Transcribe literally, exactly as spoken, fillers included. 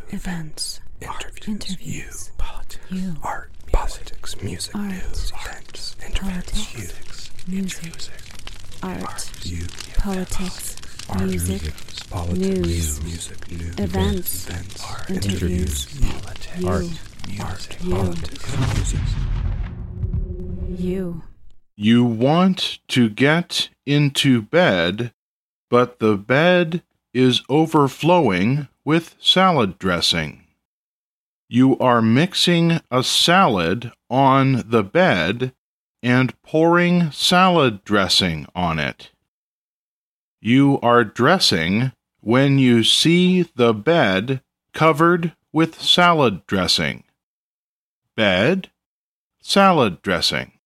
events, interviews, interviews, you, politics, you, art, politics, music, art, news, events, interviews, politics, you, music, art, you, politics, art, music, politics, news, music, news, events, events, art, interviews, politics, you, art, music, you, politics, music. you. You want to get into bed, but the bed is overflowing with salad dressing. You are mixing a salad on the bed and pouring salad dressing on it. You are dressing when you see the bed covered with salad dressing. Bed, salad dressing.